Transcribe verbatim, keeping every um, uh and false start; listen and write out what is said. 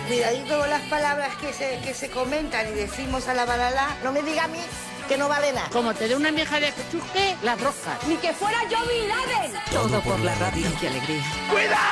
Cuidadito con las palabras que se, que se comentan y decimos a la balala. No me diga a mí que no vale nada. Como te dé una mija de chusque, las roscas. Ni que fuera yo Bin Laden. Todo por la radio. ¡Qué alegría! ¡Cuidado!